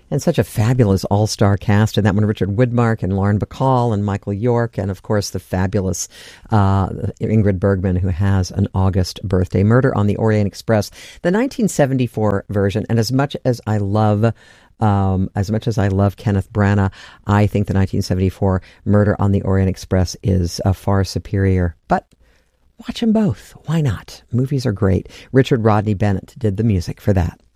And such a fabulous all-star cast in that one. Richard Widmark and Lauren Bacall and Michael York, and of course the fabulous Ingrid Bergman, who has an August birthday. Murder on the Orient Express, the 1974 version. And as much as I love Kenneth Branagh, I think the 1974 Murder on the Orient Express is far superior. But watch them both. Why not? Movies are great. Richard Rodney Bennett did the music for that.